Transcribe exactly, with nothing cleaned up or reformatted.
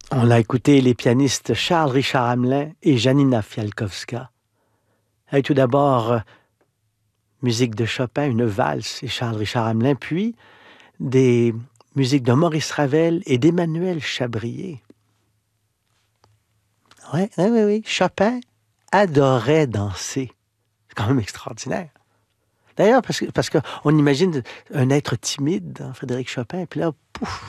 On a écouté les pianistes Charles-Richard Hamelin et Janina Fialkowska. Et tout d'abord, euh, musique de Chopin, une valse et Charles-Richard Hamelin, puis des musiques de Maurice Ravel et d'Emmanuel Chabrier. Oui, oui, oui, oui. Chopin adorait danser. C'est quand même extraordinaire. D'ailleurs, parce que parce qu'on imagine un être timide, hein, Frédéric Chopin, puis là, pouf,